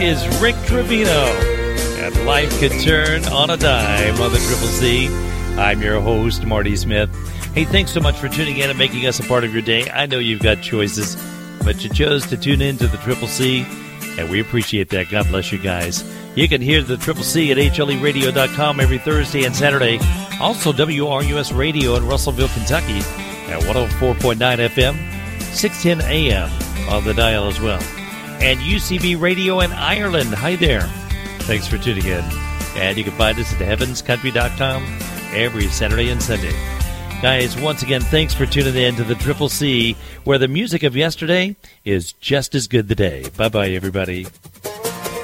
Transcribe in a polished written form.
Is Rick Trevino, and life could turn on a dime on the Triple C. I'm your host, Marty Smith. Hey, thanks so much for tuning in and making us a part of your day. I know you've got choices, but you chose to tune in to the Triple C, and we appreciate that. God bless you guys. You can hear the Triple C at HLEradio.com every Thursday and Saturday. Also, WRUS Radio in Russellville, Kentucky at 104.9 FM, 610 AM on the dial as well. And UCB Radio in Ireland. Hi there. Thanks for tuning in. And you can find us at heavenscountry.com every Saturday and Sunday. Guys, once again, thanks for tuning in to the Triple C, where the music of yesterday is just as good today. Bye-bye, everybody.